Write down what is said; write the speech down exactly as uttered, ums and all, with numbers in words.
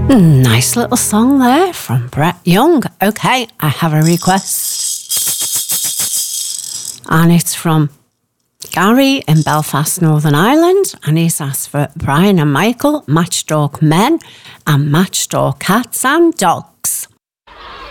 Nice little song there from Brett Young. Okay, I have a request. And it's from Gary in Belfast, Northern Ireland. And he's asked for Brian and Michael, Matchstalk Men and Matchstalk Cats and Dogs.